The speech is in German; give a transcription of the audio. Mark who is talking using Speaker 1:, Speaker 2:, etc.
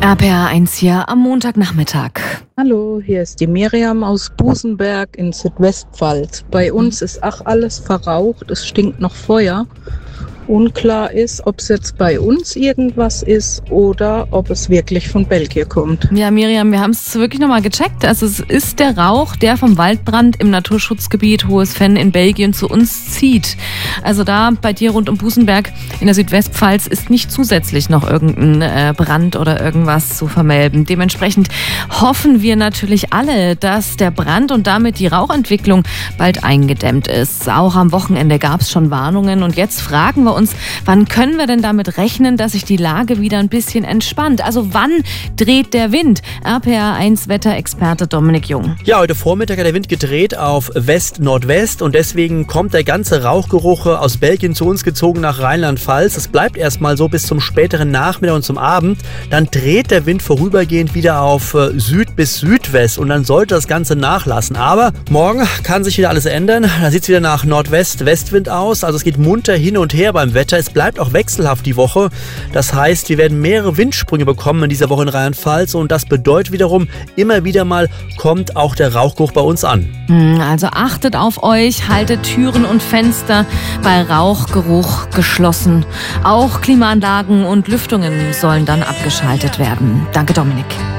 Speaker 1: RPR1 hier am Montagnachmittag.
Speaker 2: Hallo, hier ist die Miriam aus Busenberg in Südwestpfalz. Bei uns ist alles verraucht, es stinkt noch Feuer. Unklar ist, ob es jetzt bei uns irgendwas ist oder ob es wirklich von Belgien kommt.
Speaker 1: Ja, Miriam, wir haben es wirklich nochmal gecheckt. Also es ist der Rauch, der vom Waldbrand im Naturschutzgebiet Hohes Venn in Belgien zu uns zieht. Also da bei dir rund um Busenberg in der Südwestpfalz ist nicht zusätzlich noch irgendein Brand oder irgendwas zu vermelden. Dementsprechend hoffen wir natürlich alle, dass der Brand und damit die Rauchentwicklung bald eingedämmt ist. Auch am Wochenende gab es schon Warnungen und jetzt fragen wir uns, wann können wir denn damit rechnen, dass sich die Lage wieder ein bisschen entspannt? Also wann dreht der Wind? RPR1 Wetterexperte Dominik Jung.
Speaker 3: Ja, heute Vormittag hat der Wind gedreht auf West-Nordwest und deswegen kommt der ganze Rauchgeruch aus Belgien zu uns gezogen nach Rheinland-Pfalz. Das bleibt erstmal so bis zum späteren Nachmittag und zum Abend. Dann dreht der Wind vorübergehend wieder auf Süd bis Südwest und dann sollte das Ganze nachlassen. Aber morgen kann sich wieder alles ändern. Da sieht es wieder nach Nordwest-Westwind aus. Also es geht munter hin und her beim Wetter. Es bleibt auch wechselhaft die Woche. Das heißt, wir werden mehrere Windsprünge bekommen in dieser Woche in Rheinland-Pfalz und das bedeutet wiederum, immer wieder mal kommt auch der Rauchgeruch bei uns an.
Speaker 1: Also achtet auf euch, haltet Türen und Fenster bei Rauchgeruch geschlossen. Auch Klimaanlagen und Lüftungen sollen dann abgeschaltet werden. Danke, Dominik.